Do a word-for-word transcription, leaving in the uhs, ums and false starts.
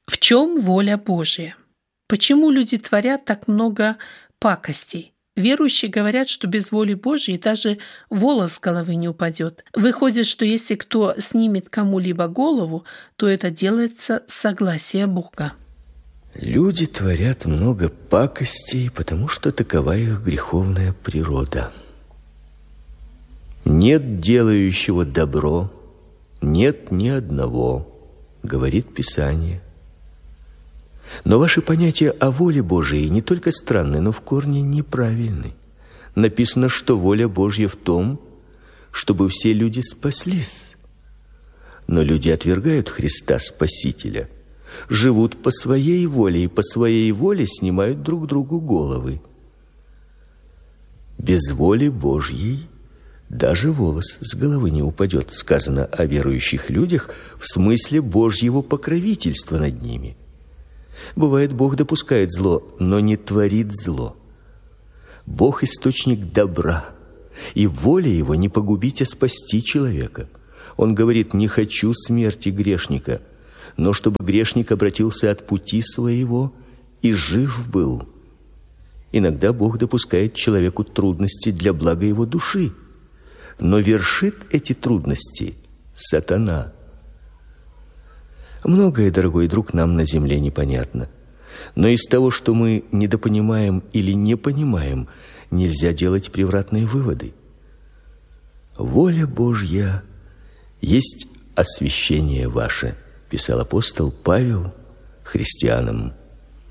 В чем воля Божия? Почему люди творят так много пакостей? Верующие говорят, что без воли Божьей даже волос с головы не упадет. Выходит, что если кто снимет кому-либо голову, то это делается с согласия Бога. Люди творят много пакостей, потому что такова их греховная природа. Нет делающего добро, нет ни одного, говорит Писание. Но ваши понятия о воле Божией не только странны, но в корне неправильны. Написано, что воля Божья в том, чтобы все люди спаслись. Но люди отвергают Христа Спасителя, живут по своей воле и по своей воле снимают друг другу головы. Без воли Божьей даже волос с головы не упадет, сказано о верующих людях в смысле Божьего покровительства над ними. Бывает, Бог допускает зло, но не творит зло. Бог источник добра, и воля его не погубить, а спасти человека. Он говорит: не хочу смерти грешника, но чтобы грешник обратился от пути своего и жив был. Иногда Бог допускает человеку трудности для блага его души, но вершит эти трудности сатана. Многое, дорогой друг, нам на земле непонятно. Но из того, что мы недопонимаем или не понимаем, нельзя делать превратные выводы. Воля Божья есть освящение ваше, писал апостол Павел христианам.